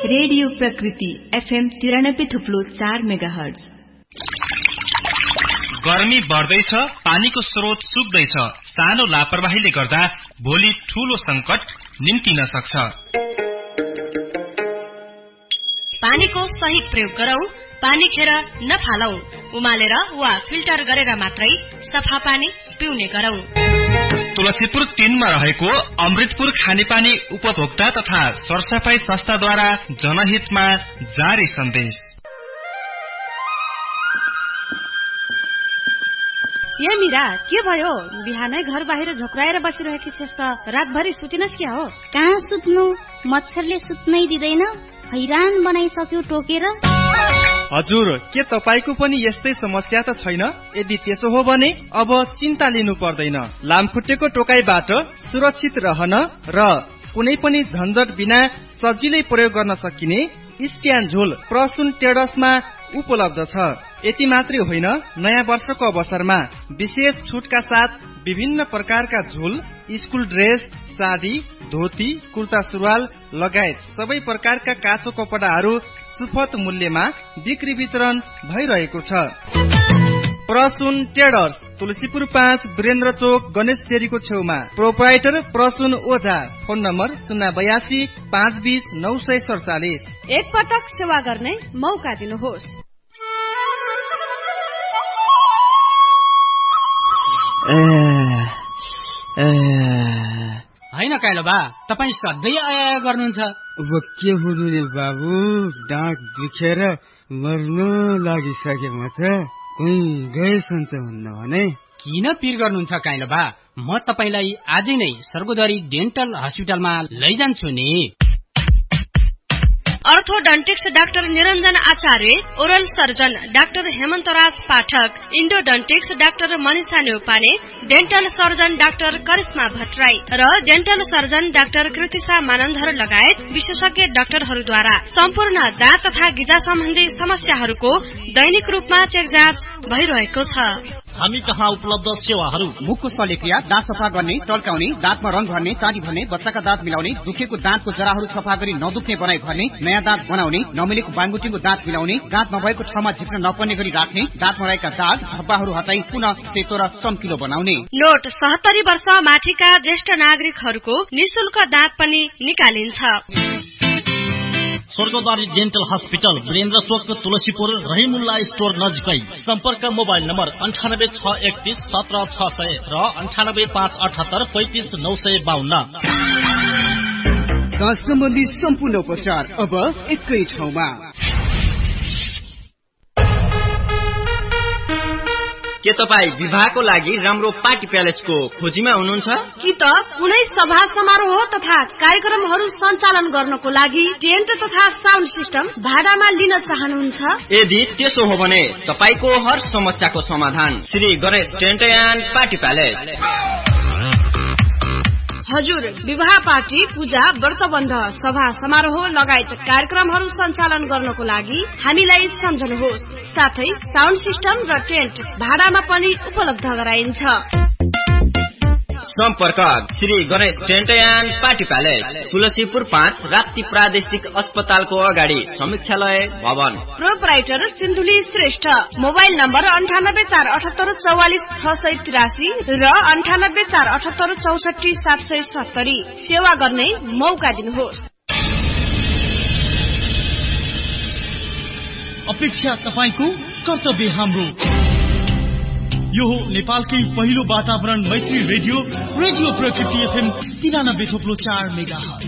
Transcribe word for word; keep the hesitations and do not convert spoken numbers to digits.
Radio प्रकृति FM तिरानब्बे थुप्लो चार मेगाहर्ज। गर्मी बढ्दैछ, पानीको स्रोत सुक्दैछ। सानो लापरवाहीले गर्दा भोलि ठूलो संकट निम्तिन सक्छ। पानीको सही प्रयोग गरौं, पानी खेर नफालौं, उमालेर वा फिल्टर गरेर मात्रै सफा पानी पिउने गरौं। तुलसीपुर तीनमा रहेको अमृतपुर खानेपानी उपभोक्ता तथा सरसफाई संस्थाद्वारा जनहितमा जारी सन्देश। ए मीरा, के भयो? बिहानै घर बाहिर झोक्राएर बसिरहेकी छेस् त, रातभरि सुतिनस् क्या हो? कहाँ सुत्नु, मच्छरले सुत्नै दिँदैन, हैरान बनाइसक्यो टोकेर। हजुर, के तपाईको पनि यस्तै समस्या त छैन? यदि त्यसो हो भने अब चिन्ता लिनु पर्दैन। लामखुट्टेको टोकाइबाट सुरक्षित रहन र कुनै पनि झन्झट बिना सजिलै प्रयोग गर्न सकिने स्ट्यान्ड झोल प्रसुन ट्रेडर्समा उपलब्ध छ। यति मात्रै होइन, नयाँ वर्षको अवसरमा विशेष छुटका साथ विभिन्न प्रकारका झोल, स्कुल ड्रेस, साडी, धोती, कुर्ता सुरुवाल लगायत सबै प्रकारका काँचो कपडाहरू सुपथ मूल्यमा बिक्री वितरण भइरहेको छ। प्रसुन ट्रेडर्स, तुलसीपुर पाँच, वीरेन्द्र चोक, गणेश डेरीको छेउमा। प्रोप्राइटर प्रसुन ओझा। फोन नम्बर शून्य बयासी पाँच बीस नौ सय सडचालिस। एक पटक सेवा गर्ने मौका दिनुहोस्। होइन काइलो बा, तपाईँ सधैँ आया गर्नुहुन्छ। अब के हुनु रे बाबु, डाँट दुखेर मर्न लागिसके म त। कोही गएसन्छ भन्नु भने। किन पिर गर्नुहुन्छ काइलो बा? म तपाईँलाई आजै नै सर्गोदरी डेन्टल हस्पिटलमा लैजान्छु नि। अर्थोडन्टिक्स डाक्टर निरञ्जन आचार्य, ओरल सर्जन डाक्टर हेमन्तराज पाठक, इन्डोडन्टिक्स doctor Manisha Neupane, dental surgeon doctor Karishma Bhattarai र dental surgeon doctor Kritisha Manandhar लगायत विशेषज्ञ डाक्टरहरूद्वारा सम्पूर्ण दाँत तथा गिजा सम्बन्धी समस्याहरूको दैनिक रूपमा चेक जाँच भइरहेको छ। हामी कहाँ उपलब्ध सेवाहरू: मुखको शल्यक्रिया, दाँत सफा गर्ने, टल्काउने, दाँतमा रंग भर्ने, चाँडी भर्ने, बच्चाका दाँत मिलाउने, दुखेको दाँतको जराहरू सफा गरी नदुख्ने बनाइ भर्ने, नयाँ दाँत बनाउने, नमिलेको बाङबुटिङको दाँत मिलाउने, दाँत नभएको ठाउँमा झिक्न नपर्ने गरी राख्ने, दाँतमा रहेका दाग धब्बाहरू हटाई पुनः सेतो र चम्किलो बनाउने। नोट: सत्तरी वर्ष माथिका ज्येष्ठ नागरिकहरूको निशुल्क दाँत पनि निकालिन्छ। स्वर्गदारी डेन्टल हस्पिटल, वीरेन्द्र चोक, तुलसीपुर, रहिमुल्ला स्टोर नजिकै। सम्पर्क मोबाइल नम्बर अन्ठानब्बे छ एकतीस सत्र छ सय र अन्ठानब्बे पाँच अठहत्तर पैंतिस नौ सय बाहन्न। दाँत सम्बन्धी सम्पूर्ण उपचार अब एकै ठाउँमा। के तपाईँ विवाहको लागि राम्रो पार्टी प्यालेसको खोजीमा हुनुहुन्छ? कि त कुनै सभा समारोह तथा कार्यक्रमहरू सञ्चालन गर्नको लागि टेन्ट तथा साउन्ड सिस्टम भाडामा लिन चाहनुहुन्छ? यदि त्यसो हो भने तपाईको हर समस्याको समाधान Shri Ganesh tent and party palace. हजुर, विवाह पार्टी, पूजा, व्रतबन्ध, सभा समारोह लगायत कार्यक्रमहरू सञ्चालन गर्नको लागि हामीलाई सम्झनुहोस्। साथै साउन्ड सिस्टम र टेन्ट भाडामा पनि उपलब्ध गराइन्छ। सम्पर्क Shri Ganesh tent and party palace, Tulsipur पाँच, राप्ती प्रादेशिक अस्पतालको अगाडि, समीक्षालय भवन। Proprietor Sindhuli Shrestha. Mobile number अन्ठानब्बे चार अठहत्तर चौवालिस छ सय तिरासी र अन्ठानब्बे चार अठहत्तर चौसठी सात सय सत्तरी। सेवा गर्ने मौका दिनुहोस्। अपेक्षा तपाईको, कर्तव्य हाम्रो। यो हो नेपालकै पहिलो वातावरण मैत्री रेडियो, रेडियो प्रकृति एफएम तिरानब्बे थोप्लो चार मेगा।